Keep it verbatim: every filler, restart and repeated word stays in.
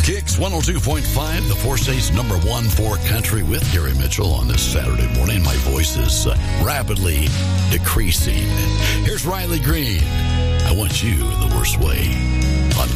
Kicks one oh two point five, the four states number one for country with Gary Mitchell on this Saturday morning. My voice is uh, rapidly decreasing. Here's Riley Green. I Want You the Worst Way.